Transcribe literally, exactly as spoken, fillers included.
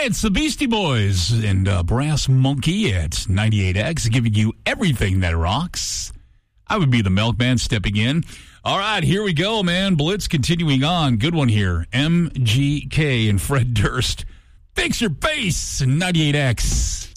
it's the Beastie Boys and uh, Brass Monkey at ninety-eight X, giving you everything that rocks. I would be the milkman stepping in. All right, here we go, man. Blitz continuing on. Good one here. M G K and Fred Durst. Fix your face, ninety-eight X.